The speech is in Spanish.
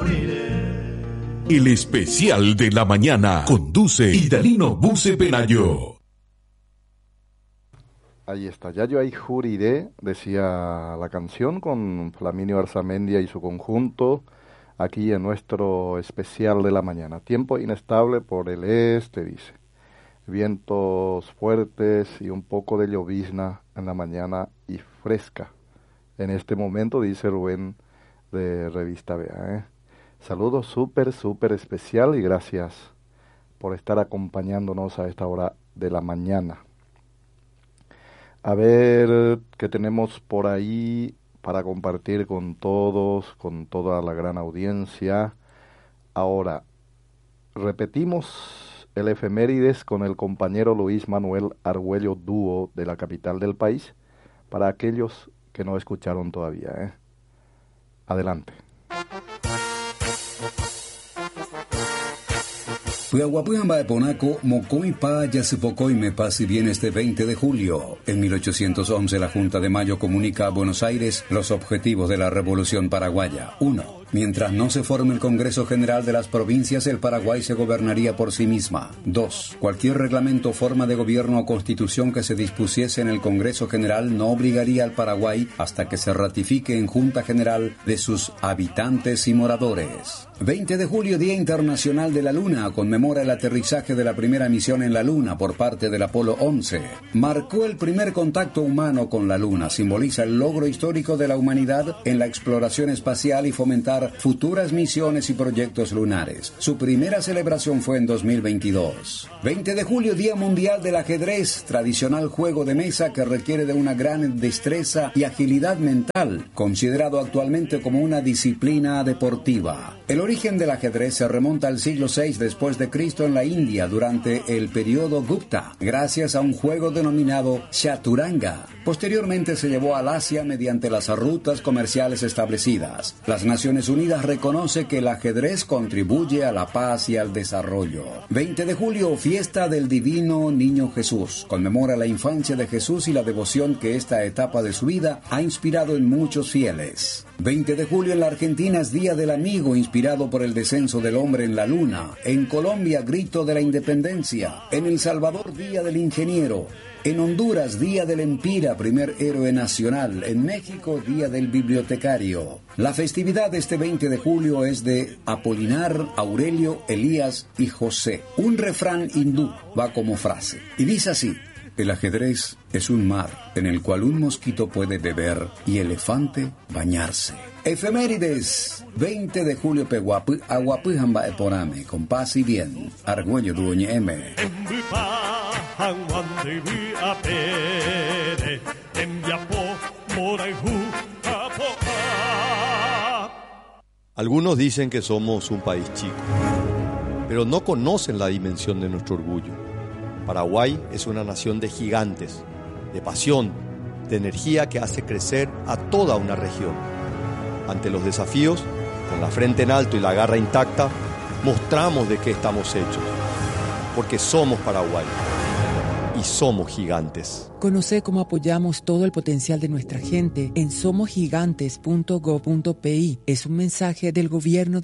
El especial de la mañana conduce Idalino Buce Penayo. Ahí está, ya yo ahí juriré, decía la canción con Flaminio Arzamendia y su conjunto, aquí en nuestro especial de la mañana. Tiempo inestable por el este, dice. Vientos fuertes y un poco de llovizna en la mañana y fresca. En este momento, dice Rubén de Revista Vea. Saludos súper especial y gracias por estar acompañándonos a esta hora de la mañana. A ver qué tenemos por ahí para compartir con todos, con toda la gran audiencia. Ahora, repetimos el efemérides con el compañero Luis Manuel Argüello Dúo de la capital del país, para aquellos que no escucharon todavía. Adelante. Puyahuapuyamba de Ponaco, Mocoy Pa Yasipocoy me paz y bien este 20 de julio. En 1811 la Junta de Mayo comunica a Buenos Aires los objetivos de la Revolución Paraguaya. 1. Mientras no se forme el Congreso General de las Provincias, el Paraguay se gobernaría por sí misma. 2. Cualquier reglamento, forma de gobierno o constitución que se dispusiese en el Congreso General no obligaría al Paraguay hasta que se ratifique en Junta General de sus habitantes y moradores. 20 de julio, Día Internacional de la Luna, conmemora el aterrizaje de la primera misión en la Luna por parte del Apolo 11. Marcó el primer contacto humano con la Luna, simboliza el logro histórico de la humanidad en la exploración espacial y fomentar futuras misiones y proyectos lunares. Su primera celebración fue en 2022. 20 de julio, Día Mundial del Ajedrez, tradicional juego de mesa que requiere de una gran destreza y agilidad mental, considerado actualmente como una disciplina deportiva. El origen del ajedrez se remonta al siglo VI después de Cristo en la India durante el periodo Gupta, gracias a un juego denominado Chaturanga. Posteriormente se llevó al Asia mediante las rutas comerciales establecidas. Las Naciones Unidas reconoce que el ajedrez contribuye a la paz y al desarrollo. 20 de julio, fiesta del Divino Niño Jesús. Conmemora la infancia de Jesús y la devoción que esta etapa de su vida ha inspirado en muchos fieles. 20 de julio en la Argentina es Día del Amigo, inspirado por el descenso del hombre en la luna. En Colombia, Grito de la Independencia. En El Salvador, Día del Ingeniero. En Honduras, Día del Empira, primer héroe nacional. En México, Día del Bibliotecario. La festividad de este 20 de julio es de Apolinar, Aurelio, Elías y José. Un refrán hindú va como frase y dice así: el ajedrez es un mar en el cual un mosquito puede beber y elefante bañarse. Efemérides, 20 de julio Peguapu, Aguapujamba Eporame, con paz y bien. Argüello Dueñe M. Algunos dicen que somos un país chico, pero no conocen la dimensión de nuestro orgullo. Paraguay es una nación de gigantes, de pasión, de energía que hace crecer a toda una región. Ante los desafíos, con la frente en alto y la garra intacta, mostramos de qué estamos hechos, porque somos Paraguay y somos gigantes. Conoce cómo apoyamos todo el potencial de nuestra gente en somosgigantes.go.pi. Es un mensaje del gobierno